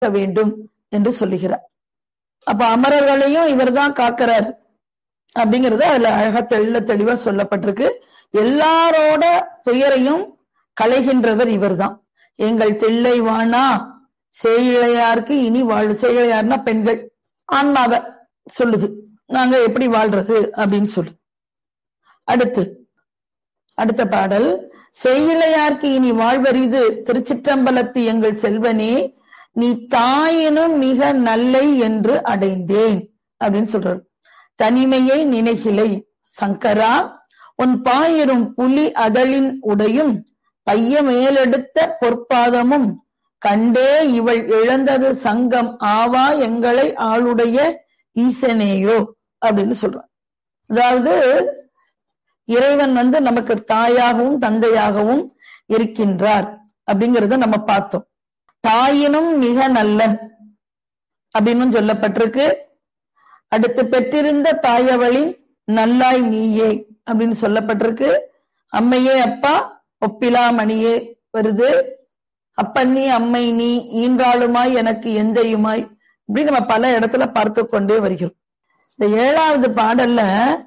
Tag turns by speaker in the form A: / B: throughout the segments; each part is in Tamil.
A: வேண்டும் என்று சொல்லுகிறார். அப்ப அமரர்களையும் இவர் தான் காக்கிறார் அப்படிங்கறது அதுல அழகா தெளிவா சொல்லப்பட்டிருக்கு. எல்லாரோட துயரையும் களைகின்றவர் இவர் தான். எங்கள் தில்லை வானா சேயிழையாருக்கு இனி வாழ்வு. சேயிழையார்னா பெண்கள், ஆன்மாவை சொல்லுது, நாங்க எப்படி வாழ்றது அப்படின்னு சொல்லு. அடுத்த பாடல், சேயிழையார்க்கு இனி வாழ்வரிது திருச்சிற்றம்பலத்து எங்கள் செல்வனே நீ தாயினும் மிக நல்லை என்று அடைந்தேன் அப்படின்னு சொல்றாரு. தனிமையை நினைகிலை சங்கரா உன் பாயிரும் புலி அதழின் உடையும் பைய மேலெடுத்த பொற்பாதமும் கண்டே இவள் இழந்தது சங்கம் ஆவா எங்களை ஆளுடைய ஈசனேயோ அப்படின்னு சொல்றான். அதாவது இறைவன் நமக்கு தாயாகவும் தந்தையாகவும் இருக்கின்றார் அப்படிங்கறத நம்ம பார்த்தோம். தாயினும் மிக நல்லன் அப்படின்னு சொல்லப்பட்டிருக்கு. அடுத்து பெற்றிருந்த தாயவளின் நல்லாய் நீயே அப்படின்னு சொல்லப்பட்டிருக்கு. அம்மையே அப்பா ஒப்பிலா மணியே வருது. அப்பன்னி அம்மை நீ ஈன்றாளுமாய் எனக்கு எந்தையுமாய் இப்படி நம்ம பல இடத்துல பார்த்து கொண்டே வருகிறோம். இந்த 7வது பாடல்ல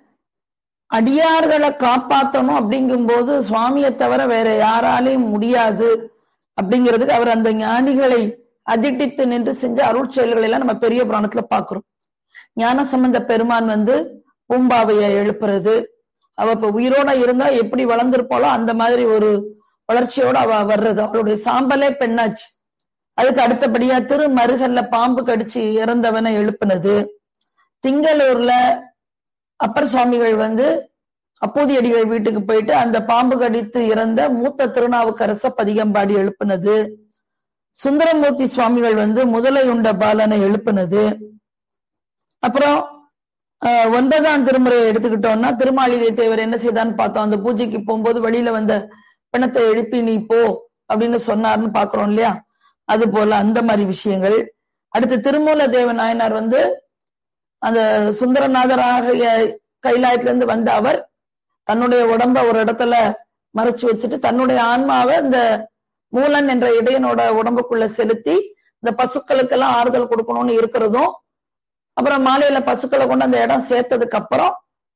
A: அடியார்களை காப்பாற்றணும் அப்படிங்கும் போது சுவாமியை தவிர வேற யாராலையும் முடியாது அப்படிங்கிறதுக்கு அவர் அந்த ஞானிகளை அதிட்டித்து நின்று செஞ்ச அருள் செயல்களை எல்லாம் நம்ம பெரிய புராணத்துல பாக்குறோம். ஞானசம்பந்த பெருமான் பூம்பாவைய எழுப்புறது, அவ இப்ப உயிரோட இருந்தா எப்படி வளர்ந்திருப்பாளோ அந்த மாதிரி ஒரு வளர்ச்சியோட அவ வர்றது, அவளுடைய சாம்பலே பெண்ணாச்சு. அதுக்கு அடுத்தபடியா திருமருகல்ல பாம்பு கடிச்சு இறந்தவனை எழுப்புனது, திங்களூர்ல அப்பர் சுவாமிகள் அப்பூதியடிகள் வீட்டுக்கு போயிட்டு அந்த பாம்பு கடித்து இறந்த மூத்த திருநாவுக்கரச பதிகம்பாடி எழுப்புனது, சுந்தரமூர்த்தி சுவாமிகள் முதலையுண்ட பாலனை எழுப்புனது. அப்புறம் 9ஆம் திருமுறையை எடுத்துக்கிட்டோம்னா திருமாளிகை தேவர் என்ன செய்தான்னு பார்த்தோம். அந்த பூஜைக்கு போகும்போது வழியில வந்த பிணத்தை எழுப்பி நீ போ அப்படின்னு சொன்னார்னு பாக்குறோம் இல்லையா? அது போல அந்த மாதிரி விஷயங்கள். அடுத்து திருமூல தேவ நாயனார் அந்த சுந்தரநாதராக கைலாயத்துல இருந்து வந்த அவர் தன்னுடைய உடம்ப ஒரு இடத்துல மறைச்சு வச்சுட்டு தன்னுடைய ஆன்மாவை இந்த மூலன் என்ற இடையனோட உடம்புக்குள்ள செலுத்தி இந்த பசுக்களுக்கெல்லாம் ஆறுதல் கொடுக்கணும்னு இருக்கிறதும், அப்புறம் மாலையில பசுக்களை கொண்டு அந்த இடம் சேர்த்ததுக்கு அப்புறம்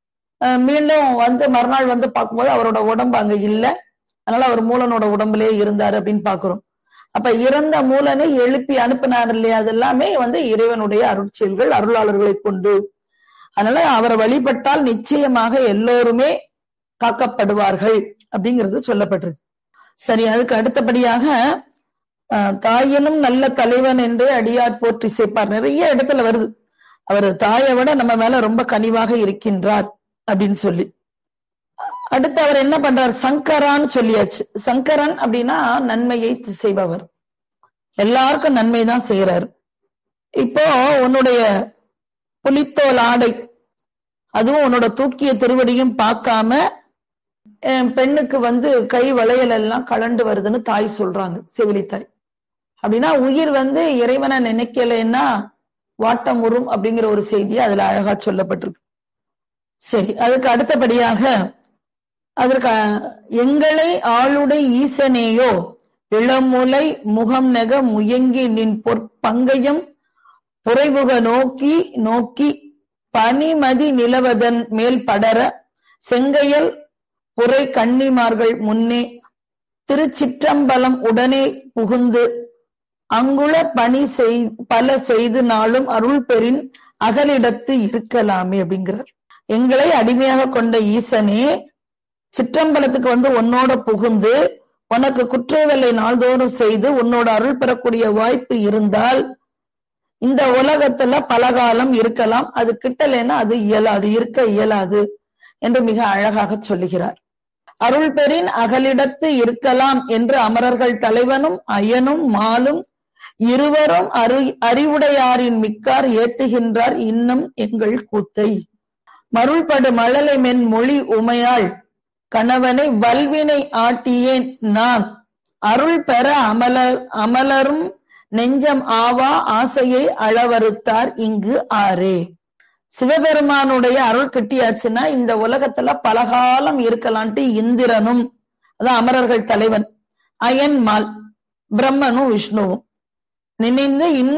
A: மீண்டும் மறுநாள் பார்க்கும்போது அவரோட உடம்பு அங்க இல்லை. அதனால அவர் மூலனோட உடம்புலயே இருந்தாரு அப்படின்னு பாக்குறோம். அப்ப இறந்த மூலனை எழுப்பி அனுப்பினார் இல்லையா? அது எல்லாமே இறைவனுடைய அருட்செயல்கள், அருளாளர்களை கொண்டு. அதனால அவரை வழிபட்டால் நிச்சயமாக எல்லோருமே காக்கப்படுவார்கள் அப்படிங்கிறது சொல்லப்பட்டிருக்கு. சரி, அதுக்கு அடுத்தபடியாக தாயினும் நல்ல தலைவன் என்று அடியார் போற்றி சேர்ப்பார். நிறைய இடத்துல வருது அவர் தாயை விட நம்ம மேல ரொம்ப கனிவாக இருக்கின்றார் அப்படின்னு சொல்லி. அடுத்து அவர் என்ன பண்றார்? சங்கரான்னு சொல்லியாச்சு. சங்கரன் அப்படின்னா நன்மையை செய்பவர், எல்லாருக்கும் நன்மை தான் செய்யறாரு. இப்போ உன்னுடைய புலித்தோல் ஆடை அதுவும் உன்னோட தூக்கிய திருவடியும் பார்க்காம பெண்ணுக்கு கை வளையல் எல்லாம் கலண்டு வருதுன்னு தாய் சொல்றாங்க, செவிலித்தாய். அப்படின்னா உயிர் இறைவனை நினைக்கலைன்னா வாட்டம் உறும் அப்படிங்கிற ஒரு செய்தியை அதுல அழகா சொல்லப்பட்டிருக்கு. சரி, அதுக்கு அடுத்தபடியாக அதற்கு எங்களை ஆளுடை ஈசனேயோ இளமுலை முகம் நெக முயங்கி நின் பொற்பங்கையும் புரைமுக நோக்கி நோக்கி பனிமதி நிலவதன் மேல் படர செங்கையல் புரை கன்னிமார்கள் முன்னே திருச்சிற்றம்பலம் உடனே புகுந்து அங்குள பணி பல செய்து நாளும் அருள் பெறின் அகலிடத்து இருக்கலாமே அப்படிங்கிறார். எங்களை அடிமையாக கொண்ட ஈசனே, சிற்றம்பலத்துக்கு உன்னோட புகுந்து உனக்கு குற்றவேலை நாள்தோறும் செய்து உன்னோட அருள் பெறக்கூடிய வாய்ப்பு இருந்தால் இந்த உலகத்துல பலகாலம் இருக்கலாம். அது கிட்டலைன்னா அது இயலாது, இருக்க இயலாது என்று மிக அழகாக சொல்லுகிறார். அருள் பெறின் அகலிடத்து இருக்கலாம் என்று அமரர்கள் தலைவனும் அயனும் மாலும் இருவரும் அறிவுடையாரின் மிக்கார் ஏத்துகின்றார் இன்னும் எங்கள் கூத்தை. மருள்படு மழலை மென் மொழி உமையாள் கணவனை வல்வினை ஆட்டியேன் நான் அருள் பெற அமலரும் நெஞ்சம் ஆவா ஆசையை அளவறுத்தார் இங்கு ஆரே. சிவபெருமானுடைய அருள் கிட்டியாச்சுன்னா இந்த உலகத்துல பலகாலம் இருக்கலான்ட்டு இந்திரனும், அதான் அமரர்கள் தலைவன், அயன் மால், பிரம்மனும் விஷ்ணுவும் நினைந்து இன்னும்